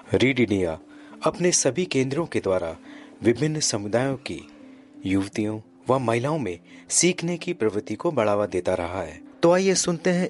Read India अपने सभी केंद्रों के द्वारा विभिन्न समुदायों की युवतियों व महिलाओं में सीखने की प्रवृत्ति को बढ़ावा देता रहा है। तो आइए सुनते हैं